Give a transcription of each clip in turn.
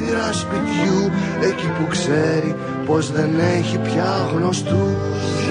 παράθυρα σπιτιού, εκεί που ξέρει πως δεν έχει πια γνωστούς.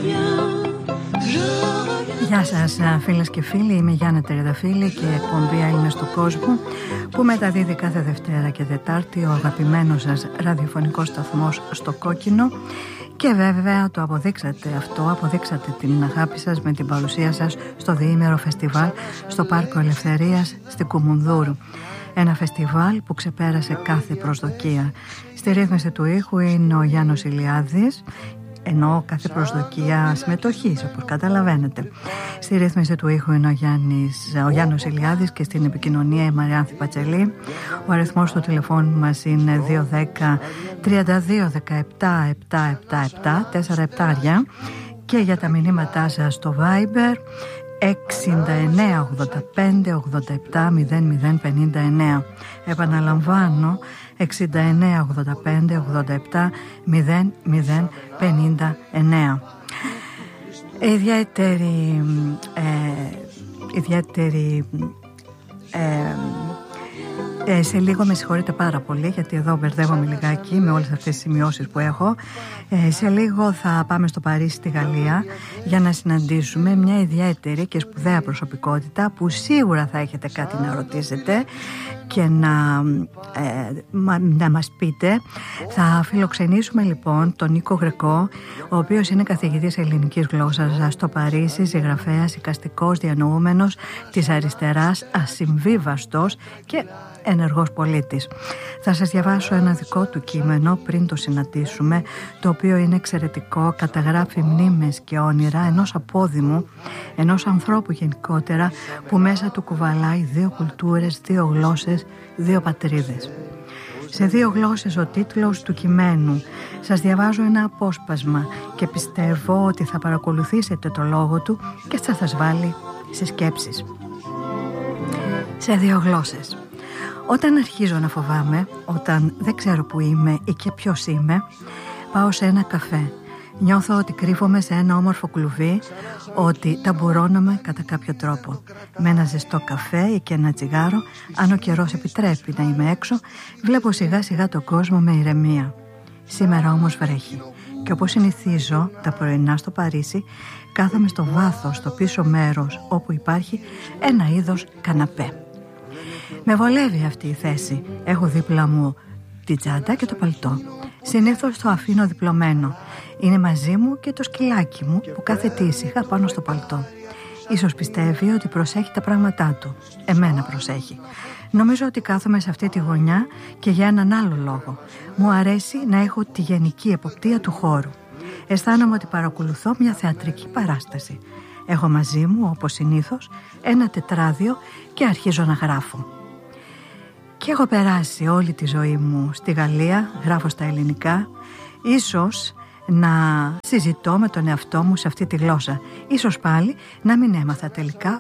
Γεια σας φίλες και φίλοι, είμαι η Γιάννα Τεριδαφίλη και η εκπομπή Έλληνες του Κόσμου που μεταδίδει κάθε Δευτέρα και Τετάρτη ο αγαπημένος σας ραδιοφωνικός σταθμός στο Κόκκινο. Και βέβαια το αποδείξατε αυτό, αποδείξατε την αγάπη σας με την παρουσία σας στο διήμερο φεστιβάλ στο Πάρκο Ελευθερίας στην Κουμουνδούρου. Ένα φεστιβάλ που ξεπέρασε κάθε προσδοκία. Στη ρύθμιση του ήχου είναι ο Γιάννος Ηλιάδης, ενώ κάθε προσδοκία συμμετοχής, όπως καταλαβαίνετε. Στη ρύθμιση του ήχου είναι ο Γιάννος Ηλιάδης και στην επικοινωνία η Μαριάνθη Πατσελή. Ο αριθμός του τηλεφώνου μας είναι 210 32 17 777 47 και για τα μηνύματά σας στο Viber 69 85 87 0059. Επαναλαμβάνω 69 85 87 0059. Ιδιαίτερη σε λίγο, με συγχωρείτε πάρα πολύ γιατί εδώ μπερδεύομαι λιγάκι με όλες αυτές τις σημειώσεις που έχω. Σε λίγο θα πάμε στο Παρίσι, στη Γαλλία, για να συναντήσουμε μια ιδιαίτερη και σπουδαία προσωπικότητα που σίγουρα θα έχετε κάτι να ρωτήσετε και να μας πείτε. Θα φιλοξενήσουμε λοιπόν τον Νίκο Γρεκό, ο οποίος είναι καθηγητής ελληνικής γλώσσας στο Παρίσι, συγγραφέας, εικαστικός, διανοούμενος της αριστεράς, ασυμβίβαστος και ενεργός πολίτης. Θα σας διαβάσω ένα δικό του κείμενο πριν το συναντήσουμε, το οποίο είναι εξαιρετικό, καταγράφει μνήμες και όνειρα ενός απόδημου, ενός ανθρώπου γενικότερα, που μέσα του κουβαλάει δύο κουλτούρες, δύο γλώσσες, δύο πατρίδες. Σε δύο γλώσσες ο τίτλος του κειμένου. Σας διαβάζω ένα απόσπασμα και πιστεύω ότι θα παρακολουθήσετε το λόγο του και θα σας βάλει σε σκέψεις. Σε δύο γλώσσες. Όταν αρχίζω να φοβάμαι, όταν δεν ξέρω που είμαι ή και ποιος είμαι, πάω σε ένα καφέ. Νιώθω ότι κρύβομαι σε ένα όμορφο κλουβί, ότι ταμπουρώνομαι κατά κάποιο τρόπο. Με ένα ζεστό καφέ ή και ένα τσιγάρο, αν ο καιρός επιτρέπει να είμαι έξω, βλέπω σιγά σιγά τον κόσμο με ηρεμία. Σήμερα όμως βρέχει και όπως συνηθίζω τα πρωινά στο Παρίσι, κάθομαι στο βάθος, στο πίσω μέρος, όπου υπάρχει ένα είδος καναπέ. Με βολεύει αυτή η θέση. Έχω δίπλα μου την τσάντα και το παλτό. Συνήθως το αφήνω διπλωμένο. Είναι μαζί μου και το σκυλάκι μου που κάθεται ήσυχα πάνω στο παλτό. Ίσως πιστεύει ότι προσέχει τα πράγματά του. Εμένα προσέχει. Νομίζω ότι κάθομαι σε αυτή τη γωνιά και για έναν άλλο λόγο. Μου αρέσει να έχω τη γενική εποπτεία του χώρου. Αισθάνομαι ότι παρακολουθώ μια θεατρική παράσταση. Έχω μαζί μου, όπως συνήθως, ένα τετράδιο και αρχίζω να γράφω. Και έχω περάσει όλη τη ζωή μου στη Γαλλία, γράφω στα ελληνικά, ίσως να συζητώ με τον εαυτό μου σε αυτή τη γλώσσα. Ίσως πάλι να μην έμαθα τελικά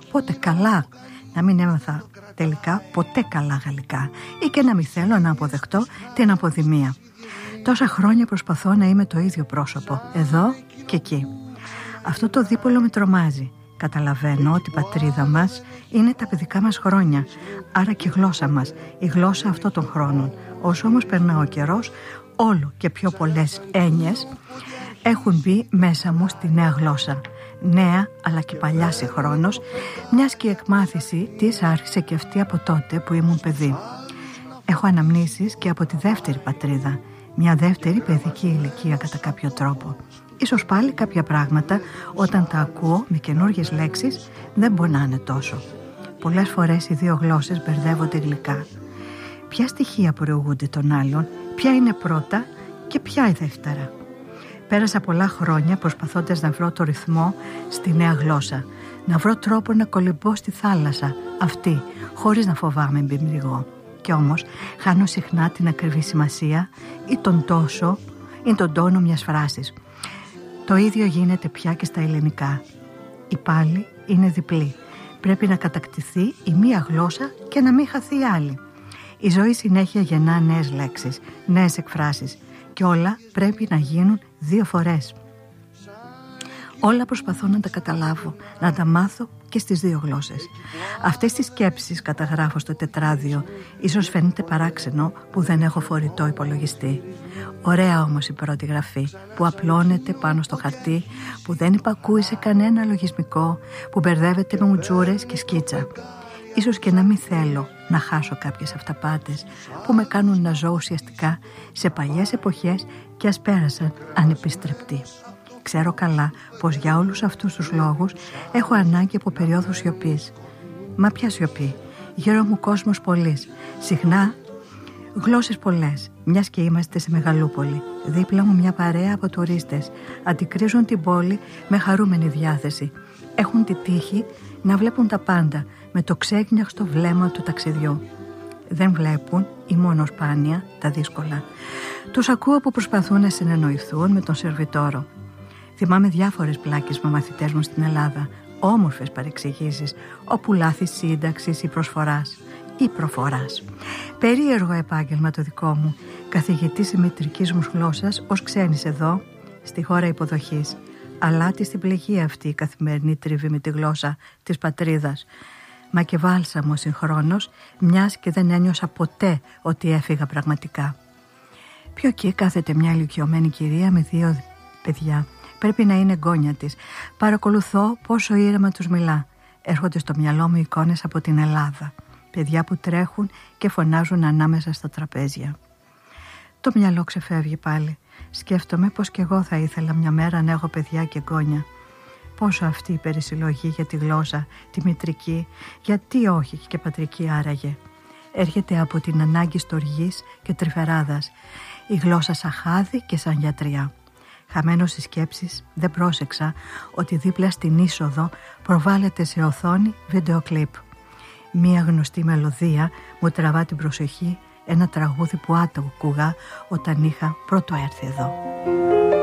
ποτέ καλά γαλλικά ή και να μην θέλω να αποδεχτώ την αποδημία. Τόσα χρόνια προσπαθώ να είμαι το ίδιο πρόσωπο, εδώ και εκεί. Αυτό το δίπολο με τρομάζει. Καταλαβαίνω ότι η πατρίδα μας είναι τα παιδικά μας χρόνια, άρα και η γλώσσα μας, η γλώσσα αυτών των χρόνων. Όσο όμως περνά ο καιρός, όλο και πιο πολλές έννοιες έχουν μπει μέσα μου στη νέα γλώσσα. Νέα αλλά και παλιά συγχρόνως, μιας και η εκμάθηση της άρχισε και αυτή από τότε που ήμουν παιδί. Έχω αναμνήσεις και από τη δεύτερη πατρίδα, μια δεύτερη παιδική ηλικία κατά κάποιο τρόπο. Ίσως πάλι κάποια πράγματα όταν τα ακούω με καινούργιες λέξεις δεν πονάνε τόσο. Πολλές φορές οι δύο γλώσσες μπερδεύονται γλυκά. Ποια στοιχεία προηγούνται των άλλων, ποια είναι πρώτα και ποια η δεύτερα. Πέρασα πολλά χρόνια προσπαθώντας να βρω το ρυθμό στη νέα γλώσσα, να βρω τρόπο να κολυμπώ στη θάλασσα αυτή, χωρίς να φοβάμαι μπιμριγώ. Και όμως χάνω συχνά την ακριβή σημασία ή τον τόνο μιας φράσης. Το ίδιο γίνεται πια και στα ελληνικά. Η πάλι είναι διπλή. Πρέπει να κατακτηθεί η μία γλώσσα και να μην χαθεί η άλλη. Η ζωή συνέχεια γεννά νέες λέξεις, νέες εκφράσεις και όλα πρέπει να γίνουν δύο φορές. Όλα προσπαθώ να τα καταλάβω, να τα μάθω και στις δύο γλώσσες. Αυτές τις σκέψεις καταγράφω στο τετράδιο. Ίσως φαίνεται παράξενο που δεν έχω φορητό υπολογιστή. Ωραία όμως η πρώτη γραφή που απλώνεται πάνω στο χαρτί, που δεν υπακούει σε κανένα λογισμικό, που μπερδεύεται με μουτζούρες και σκίτσα. Ίσως και να μην θέλω να χάσω κάποιες αυταπάτες που με κάνουν να ζω ουσιαστικά σε παλιές εποχές και ας πέρασαν ανεπιστρεπτοί. Ξέρω καλά πως για όλους αυτούς τους λόγους έχω ανάγκη από περιόδους σιωπής. Μα ποια σιωπή? Γύρω μου κόσμος πολύς, συχνά γλώσσες πολλές, μιας και είμαστε σε Μεγαλούπολη. Δίπλα μου μια παρέα από τουρίστες. Αντικρίζουν την πόλη με χαρούμενη διάθεση. Έχουν τη τύχη να βλέπουν τα πάντα με το ξέγνιαχτο βλέμμα του ταξιδιού. Δεν βλέπουν ή μόνο σπάνια τα δύσκολα. Τους ακούω που προσπαθούν να συνεννοηθούν με τον σερβιτόρο. Θυμάμαι διάφορες πλάκες με μαθητές μου στην Ελλάδα, όμορφες παρεξηγήσεις, όπου λάθη σύνταξης ή προσφοράς ή προφοράς. Περίεργο επάγγελμα το δικό μου, καθηγητής μητρικής μου γλώσσας ως ξένης εδώ, στη χώρα υποδοχής. Αλάτι στην πληγή αυτή η καθημερινή τριβή με τη γλώσσα της πατρίδας. Μα και βάλσαμο συγχρόνως, μιας και δεν ένιωσα ποτέ ότι έφυγα πραγματικά. Πιο εκεί κάθεται μια ηλικιωμένη κυρία με 2 παιδιά. Πρέπει να είναι γκόνια της. Παρακολουθώ πόσο ήρεμα τους μιλά. Έρχονται στο μυαλό μου εικόνες από την Ελλάδα. Παιδιά που τρέχουν και φωνάζουν ανάμεσα στα τραπέζια. Το μυαλό ξεφεύγει πάλι. Σκέφτομαι πως και εγώ θα ήθελα μια μέρα να έχω παιδιά και γκόνια. Πόσο αυτή η περισυλλογή για τη γλώσσα, τη μητρική, γιατί όχι και πατρική άραγε. Έρχεται από την ανάγκη στοργής και τρυφεράδας. Η γλώσσα σαν χάδι και σαν γιατριά. Χαμένος στις σκέψεις, δεν πρόσεξα ότι δίπλα στην είσοδο προβάλλεται σε οθόνη βίντεο κλιπ. Μία γνωστή μελωδία μου τραβά την προσοχή, ένα τραγούδι που άκουγα όταν είχα πρώτο έρθει εδώ.